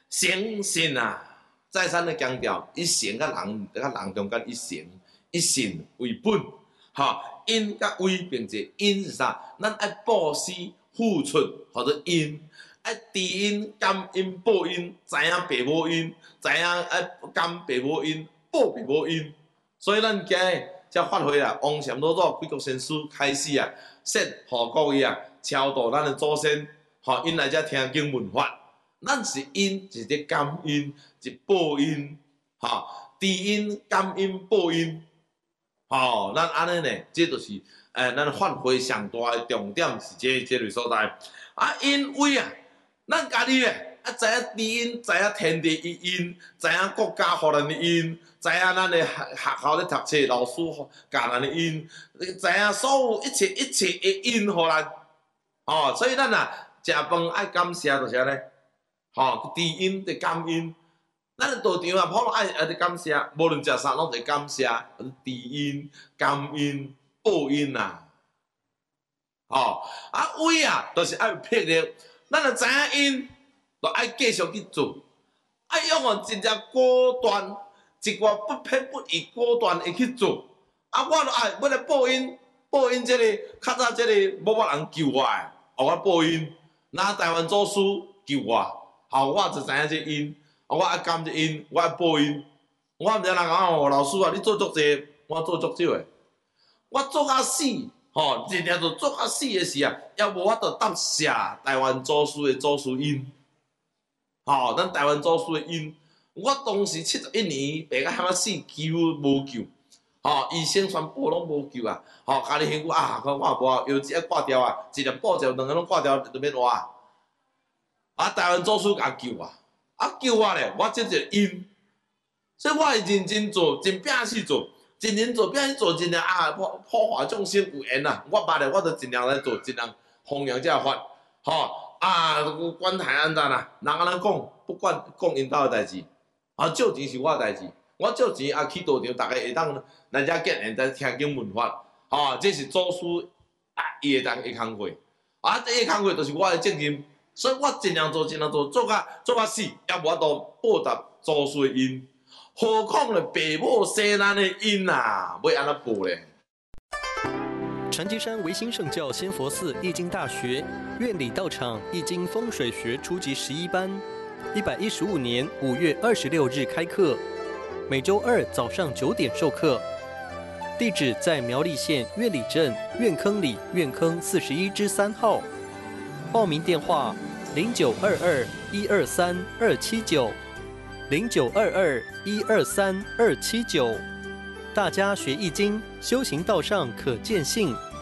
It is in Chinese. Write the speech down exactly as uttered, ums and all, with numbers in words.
诚信啊，再三的强调，以诚甲人甲人中间以诚以信为本，吼，因甲为并济，因是啥？咱爱布施付出，或者因爱知因感因报因，知影父母因，知影爱感父母因，报父母因，所以咱今日才发挥啊，王禅老祖几国先师开始啊，说互各位啊，超度咱的祖先，吼，因来遮听经闻法。咱是因，是伫感因，是报因，吼，知因、感因、报因，吼，咱安尼呢，这就是诶、呃，咱发挥上大的重点是这这类所在。啊，因为啊，咱家己咧，啊，知影知因，知影天地伊因，知影国家互咱的因，知影咱的学学校咧读册老师教咱的因，知影所有一切一切的因互咱，吼，所以咱啊，食饭爱感谢就是安尼。吼，知因得感因，咱的道场啊，普通爱爱得感谢，无论食啥拢得感谢，知因、感因、报因啊，吼啊为啊，就是爱有魄力，咱就知影因，就爱继续去做，爱用哦真正果断，一寡不偏不倚，果断会去做。啊，我就爱要来报因，报因这个较早这个无捌人救我诶，互我报因，那台湾祖师救我。好，我就知影这因，我爱感这因，我爱报因。我毋知人讲哦，老师啊，你做足济，我做足少诶。我做到死，吼，真正做做到死诶时啊，也无法度答谢台湾祖师诶祖师因。吼，咱台湾祖师诶因，我当时七十一年爸甲喊我死，几乎无救。吼，医生全部拢无救啊！吼，家己幸福啊，我我无，药剂爱挂掉啊，一粒布就两个拢挂掉，就免活啊。啊！台湾祖师甲救我，啊救我咧，我即个因，所以我会认真做，真拼死做，真认做，拼死做，尽量啊破破坏众生有缘啊！我捌咧，我就尽量来做，尽量弘扬这法，吼啊！管台安怎啦？人安尼讲，不管讲因兜诶代志，啊，借钱是我诶代志，我借钱啊去道场，逐个会当来遮结缘，在听经闻法，吼，这是祖师啊伊会当会工课，啊，这个工课就是我诶责任。所以我尽量做，尽量做，做到做到死，也无法度报答祖师的因。何况咧父母生咱的因啊，要安怎报咧？ 成吉山维新圣教仙佛寺易经大学院里道场易经风水学初级十一班，一百一十五年五月二十六日开课，每周二早上九点授课。地址在苗栗县苑里镇苑坑里苑坑四十一之三号。报名电话：零九二二一二三二七九，零九二二一二三二七九。大家学易经，修行道上可见性。